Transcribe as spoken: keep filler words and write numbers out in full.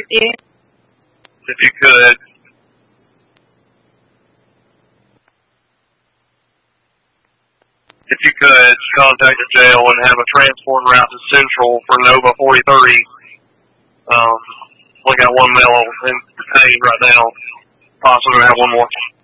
is. If you could. If you could, contact the jail and have a transport route to Central for Nova forty-three. Um, we got one male in pain right now. Possibly have one more.